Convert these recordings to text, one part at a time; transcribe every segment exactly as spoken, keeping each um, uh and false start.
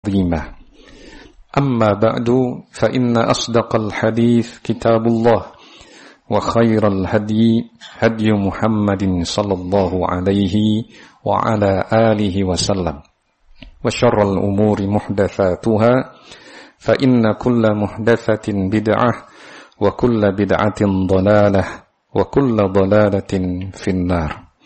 عظيمة أما بعد فإن أصدق الحديث كتاب الله وخير الهدي هدي محمد صلى الله عليه وعلى آله وسلم وشر الأمور محدثاتها فإن كل محدثة بدعة وكل بدعة ضلالة وكل ضلالة في النار.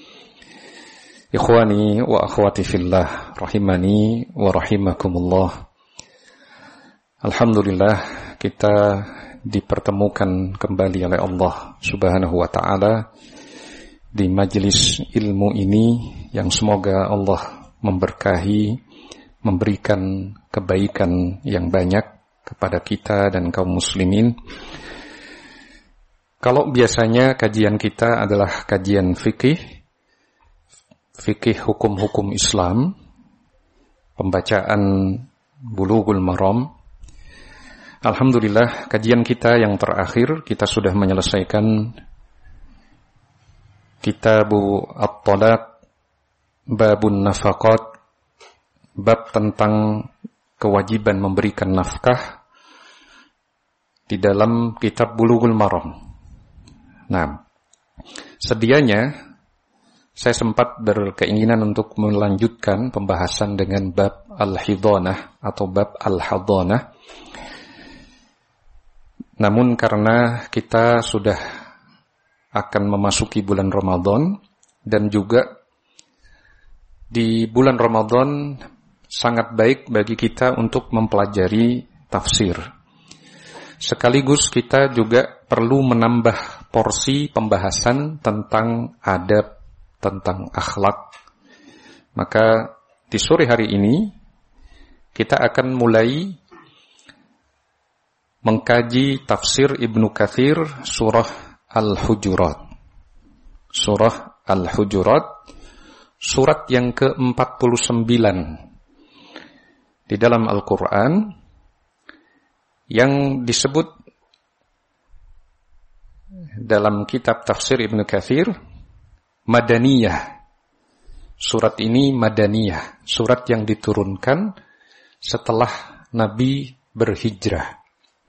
Ikhwani wa akhwati fillah, rahimani wa rahimakumullah. Alhamdulillah, kita dipertemukan kembali oleh Allah Subhanahu wa ta'ala di majelis ilmu ini yang semoga Allah memberkahi, memberikan kebaikan yang banyak kepada kita dan kaum muslimin. Kalau biasanya kajian kita adalah kajian fikih, fikih hukum-hukum Islam, pembacaan Bulughul Maram. Alhamdulillah, kajian kita yang terakhir kita sudah menyelesaikan Kitabu At-Talaq, Babun Nafaqat, bab tentang kewajiban memberikan nafkah di dalam kitab Bulughul Maram. Nah, sedianya saya sempat berkeinginan untuk melanjutkan pembahasan dengan bab al-hidhanah atau bab al-hadhanah. Namun karena kita sudah akan memasuki bulan Ramadan dan juga di bulan Ramadan sangat baik bagi kita untuk mempelajari tafsir. Sekaligus kita juga perlu menambah porsi pembahasan tentang adab, tentang akhlak. Maka di sore hari ini kita akan mulai mengkaji tafsir Ibnu Katsir surah Al-Hujurat. Surah Al-Hujurat, surat yang ke empat puluh sembilan di dalam Al-Quran, yang disebut dalam kitab tafsir Ibnu Katsir Madaniyah. Surat ini Madaniyah, surat yang diturunkan setelah Nabi berhijrah.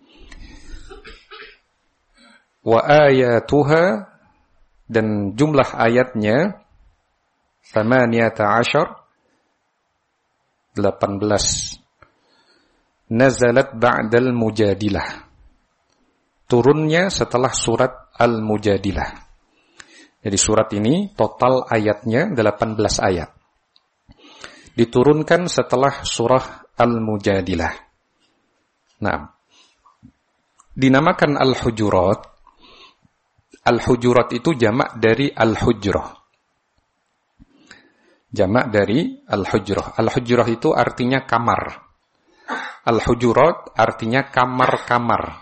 Wa ayatuha, dan jumlah ayatnya thamaniyata ashar, delapan belas. Nazalat ba'dal mujadilah, turunnya setelah surat Al-Mujadilah. Jadi surat ini total ayatnya delapan belas ayat. Diturunkan setelah surah Al-Mujadilah. Nah, dinamakan Al-Hujurat. Al-Hujurat itu jamak dari Al-Hujrah. Jamak dari Al-Hujrah. Al-Hujrah itu artinya kamar. Al-Hujurat artinya kamar-kamar.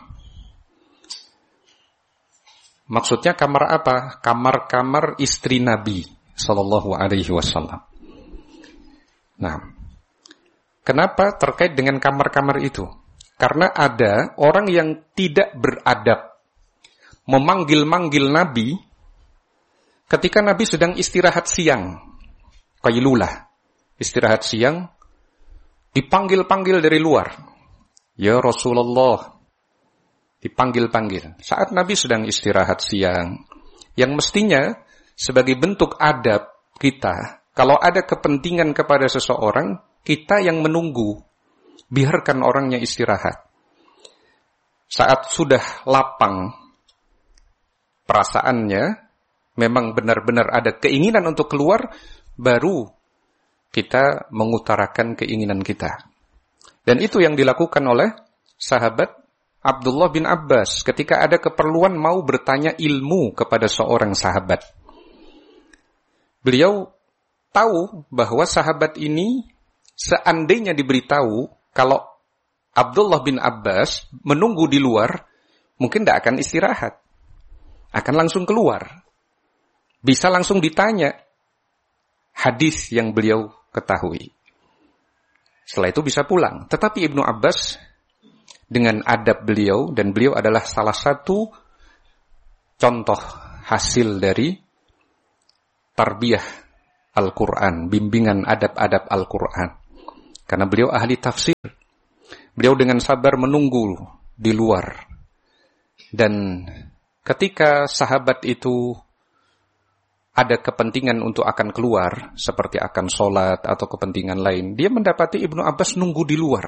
Maksudnya kamar apa? Kamar-kamar istri Nabi sallallahu alaihi wasallam. Nah, kenapa terkait dengan kamar-kamar itu? Karena ada orang yang tidak beradab memanggil-manggil Nabi ketika Nabi sedang istirahat siang. Qailulah, istirahat siang, dipanggil-panggil dari luar. Ya Rasulullah, dipanggil-panggil saat Nabi sedang istirahat siang, yang mestinya sebagai bentuk adab kita, kalau ada kepentingan kepada seseorang, kita yang menunggu, biarkan orangnya istirahat. Saat sudah lapang perasaannya, memang benar-benar ada keinginan untuk keluar, baru kita mengutarakan keinginan kita. Dan itu yang dilakukan oleh sahabat Abdullah bin Abbas ketika ada keperluan mau bertanya ilmu kepada seorang sahabat. Beliau tahu bahwa sahabat ini seandainya diberitahu kalau Abdullah bin Abbas menunggu di luar, mungkin tidak akan istirahat. Akan langsung keluar. Bisa langsung ditanya hadis yang beliau ketahui. Setelah itu bisa pulang. Tetapi Ibnu Abbas dengan adab beliau, dan beliau adalah salah satu contoh hasil dari tarbiyah Al-Quran, bimbingan adab-adab Al-Quran. Karena beliau ahli tafsir. Beliau dengan sabar menunggu di luar. Dan ketika sahabat itu ada kepentingan untuk akan keluar, seperti akan sholat atau kepentingan lain, dia mendapati Ibnu Abbas nunggu di luar.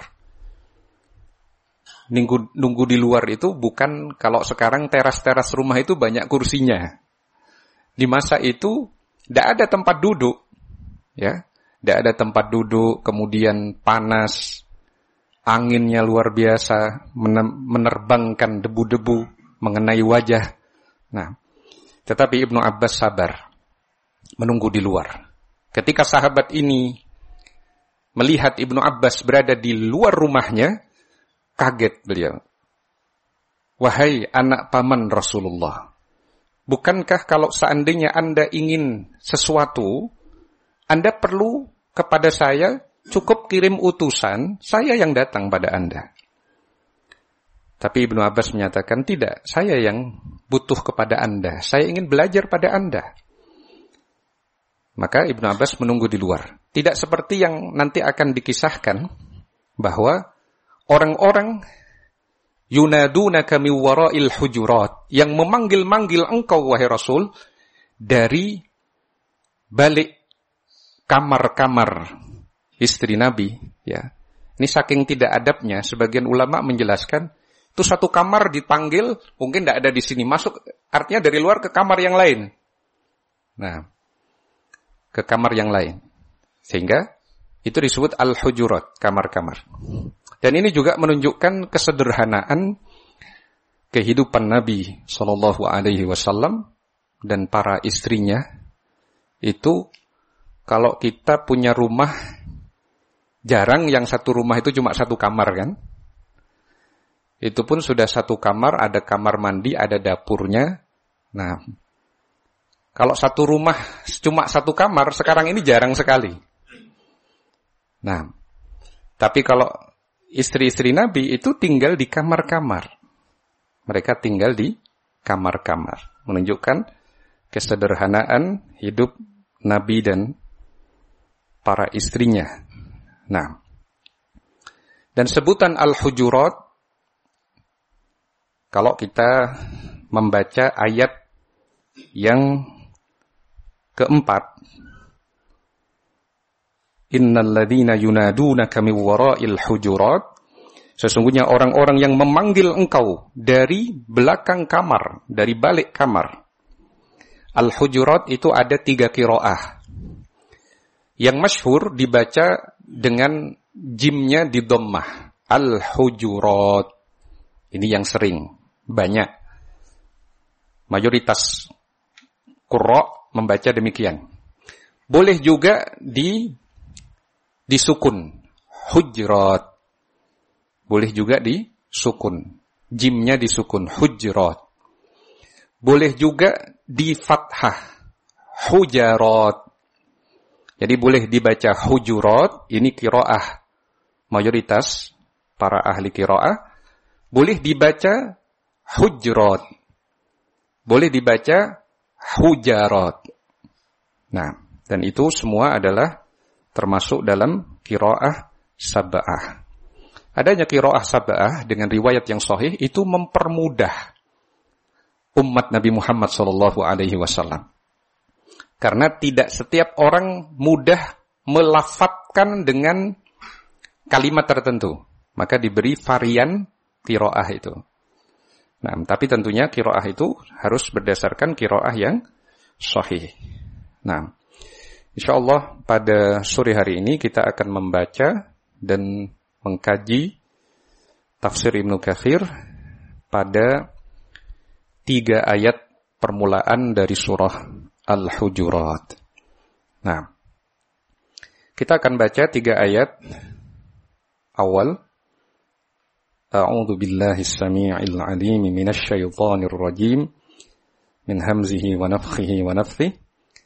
Nunggu, nunggu di luar itu bukan kalau sekarang teras-teras rumah itu banyak kursinya. Di masa itu tidak ada tempat duduk, ya, tidak ada tempat duduk, kemudian panas, anginnya luar biasa, menerbangkan debu-debu mengenai wajah. Nah, tetapi Ibnu Abbas sabar menunggu di luar. Ketika sahabat ini melihat Ibnu Abbas berada di luar rumahnya, kaget beliau. Wahai anak paman Rasulullah, bukankah kalau seandainya Anda ingin sesuatu, Anda perlu kepada saya, cukup kirim utusan, saya yang datang pada Anda. Tapi Ibnu Abbas menyatakan, tidak, saya yang butuh kepada Anda, saya ingin belajar pada Anda. Maka Ibnu Abbas menunggu di luar. Tidak seperti yang nanti akan dikisahkan, bahwa orang-orang yunadunaka min wara'il hujurat, yang memanggil-manggil engkau wahai Rasul dari balik kamar-kamar istri Nabi, ya. Ini saking tidak adabnya, sebagian ulama menjelaskan itu satu kamar dipanggil, mungkin tidak ada di sini, masuk artinya dari luar ke kamar yang lain. Nah, ke kamar yang lain. Sehingga itu disebut al-hujurat, kamar-kamar. Dan ini juga menunjukkan kesederhanaan kehidupan Nabi sallallahu alaihi wasallam dan para istrinya. Itu kalau kita punya rumah, jarang yang satu rumah itu cuma satu kamar kan. Itu pun sudah satu kamar, ada kamar mandi, ada dapurnya. Nah, kalau satu rumah cuma satu kamar, sekarang ini jarang sekali. Nah, tapi kalau istri-istri Nabi itu tinggal di kamar-kamar. Mereka tinggal di kamar-kamar. Menunjukkan kesederhanaan hidup Nabi dan para istrinya. Nah, dan sebutan al-hujurat, kalau kita membaca ayat yang keempat, innal ladzina yunadunaka min wara'il hujurat, sesungguhnya orang-orang yang memanggil engkau dari belakang kamar, dari balik kamar. Al-hujurat itu ada tiga qiraah. Yang masyhur dibaca dengan jimnya di dhammah, al-hujurat. Ini yang sering, banyak. Mayoritas qurra membaca demikian. Boleh juga di disukun, hujurat. Boleh juga disukun, jimnya disukun, hujurat. Boleh juga di fathah, hujarat. Jadi boleh dibaca hujurat, ini qiraah mayoritas para ahli qiraah. Boleh dibaca hujurat. Boleh dibaca hujarat. Nah, dan itu semua adalah termasuk dalam qiraah sab'ah. Adanya qiraah sab'ah dengan riwayat yang sahih itu mempermudah umat Nabi Muhammad sallallahu alaihi wasallam. Karena tidak setiap orang mudah melafadzkan dengan kalimat tertentu. Maka diberi varian qiraah itu. Nah, tapi tentunya qiraah itu harus berdasarkan qiraah yang sahih. Nah, insyaallah pada sore hari ini kita akan membaca dan mengkaji tafsir Ibnu Katsir pada tiga ayat permulaan dari surah Al-Hujurat. Nah, kita akan baca tiga ayat awal. A'udzu billahi as-sami'il 'alim minasy syaithanir rajim min hamzihi wa nafthihi wa nafthihi.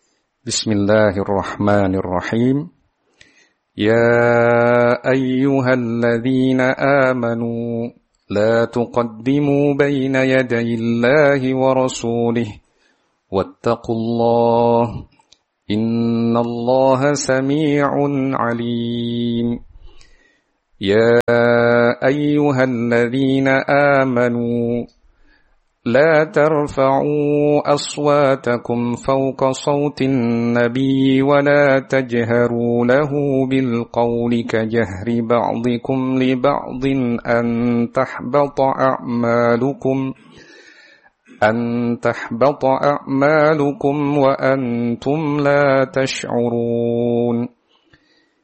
Bismillahirrahmanirrahim. Ya ayyuhalladzina amanu la tuqaddimu baina yadayillahi wa rasulihi wattaqullaha innallaha samii'un 'aliim. يا أيها الذين آمنوا لا ترفعوا أصواتكم فوق صوت النبي ولا تجهروا له بالقول كجهر بعضكم لبعض أن تحبط أعمالكم أن تحبط أعمالكم وأنتم لا تشعرون